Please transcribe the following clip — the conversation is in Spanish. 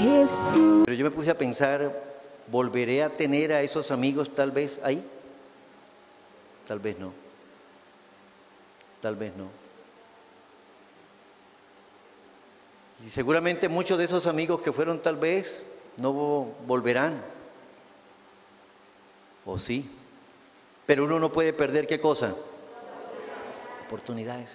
Pero yo me puse a pensar, ¿volveré a tener a esos amigos tal vez ahí? Tal vez no. Tal vez no. Y seguramente muchos de esos amigos que fueron tal vez no volverán. ¿O sí? Pero uno no puede perder ¿qué cosa? Oportunidades.